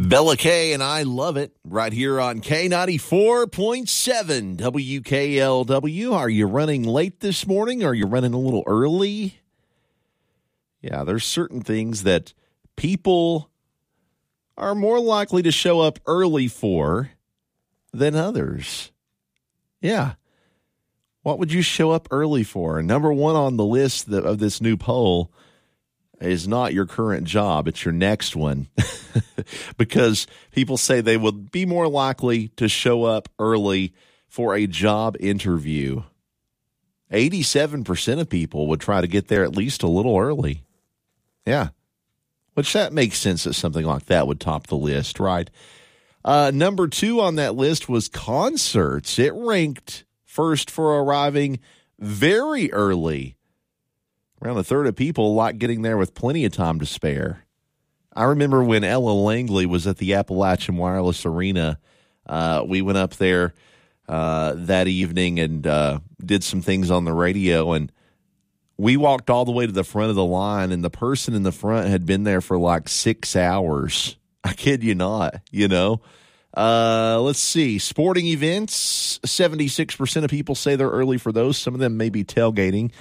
Bella K and I Love It right here on K94.7 WKLW. Are you running late this morning? Are you running a little early? Yeah, there's certain things that people are more likely to show up early for than others. Yeah. What would you show up early for? Number one on the list of this new poll is not your current job. It's your next one. Because people say they would be more likely to show up early for a job interview. 87% of people would try to get there at least a little early. Yeah. Which that makes sense that something like that would top the list, right? Number two on that list was concerts. It ranked first for arriving very early. Around a third of people like getting there with plenty of time to spare. I remember when Ella Langley was at the Appalachian Wireless Arena, we went up there that evening and did some things on the radio, and we walked all the way to the front of the line, and the person in the front had been there for like 6 hours. I kid you not, you know. Let's see. Sporting events, 76% of people say they're early for those. Some of them may be tailgating.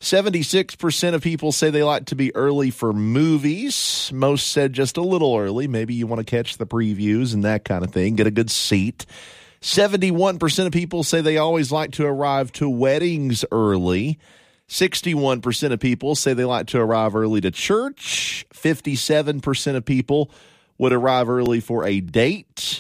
76% of people say they like to be early for movies. Most said just a little early. Maybe you want to catch the previews and that kind of thing, get a good seat. 71% of people say they always like to arrive to weddings early. 61% of people say they like to arrive early to church. 57% of people would arrive early for a date.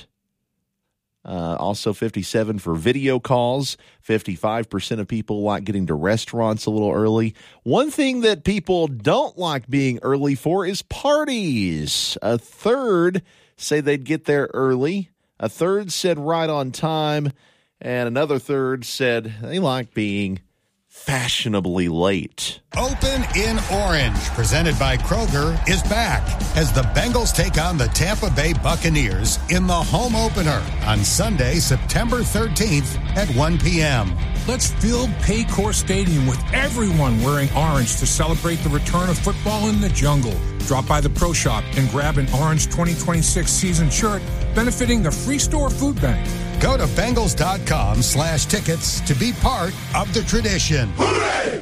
Also 57 for video calls. 55% of people like getting to restaurants a little early. One thing that people don't like being early for is parties. A third say they'd get there early. A third said right on time. And another third said they like being fashionably late. Open in Orange, presented by Kroger, is back as the Bengals take on the Tampa Bay Buccaneers in the home opener on Sunday, September 13th at 1 p.m. Let's fill Paycor Stadium with everyone wearing orange to celebrate the return of football in the jungle. Drop by the Pro Shop and grab an Orange 2026 season shirt benefiting the Free Store Food Bank. Go to Bengals.com/tickets to be part of the tradition. Hooray!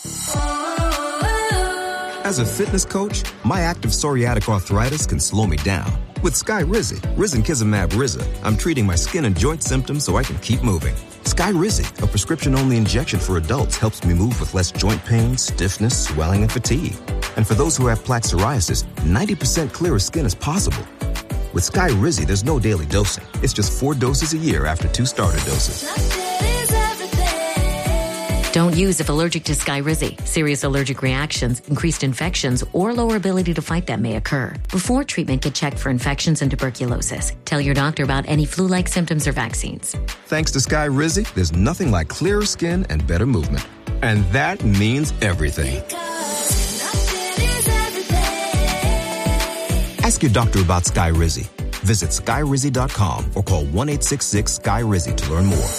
As a fitness coach, my active psoriatic arthritis can slow me down. With Skyrizi, risankizumab Riza, I'm treating my skin and joint symptoms so I can keep moving. Skyrizi, a prescription-only injection for adults, helps me move with less joint pain, stiffness, swelling, and fatigue. And for those who have plaque psoriasis, 90% clearer skin is possible. With Skyrizi, there's no daily dosing. It's just 4 doses a year after 2 starter doses. Don't use if allergic to Skyrizi. Serious allergic reactions, increased infections, or lower ability to fight them may occur. Before treatment, get checked for infections and tuberculosis. Tell your doctor about any flu-like symptoms or vaccines. Thanks to Skyrizi, there's nothing like clearer skin and better movement. And that means everything. Ask your doctor about Skyrizi. Visit Skyrizi.com or call 1-866-SKY-RIZI to learn more.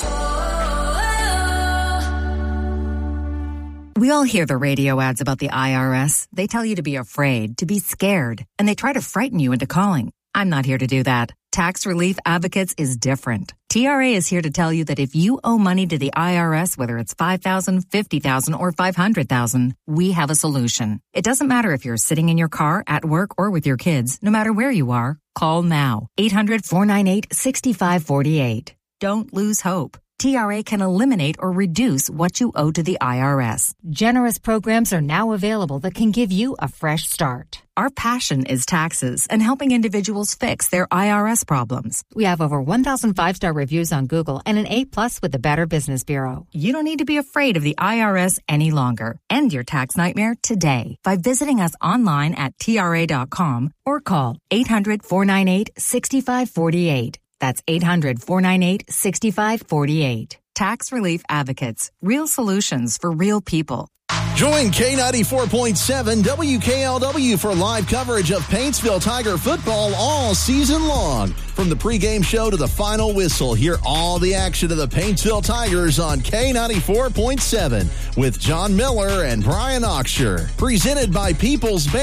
We all hear the radio ads about the IRS. They tell you to be afraid, to be scared, and they try to frighten you into calling. I'm not here to do that. Tax Relief Advocates is different. TRA is here to tell you that if you owe money to the IRS, whether it's $5,000, $50,000, or $500,000, we have a solution. It doesn't matter if you're sitting in your car, at work, or with your kids. No matter where you are, call now. 800-498-6548. Don't lose hope. TRA can eliminate or reduce what you owe to the IRS. Generous programs are now available that can give you a fresh start. Our passion is taxes and helping individuals fix their IRS problems. We have over 1,000 5-star reviews on Google and an A+ with the Better Business Bureau. You don't need to be afraid of the IRS any longer. End your tax nightmare today by visiting us online at TRA.com or call 800-498-6548. That's 800-498-6548. Tax Relief Advocates. Real solutions for real people. Join K94.7 WKLW for live coverage of Paintsville Tiger football all season long. From the pregame show to the final whistle, hear all the action of the Paintsville Tigers on K94.7 with John Miller and Brian Oxshire. Presented by People's Bank.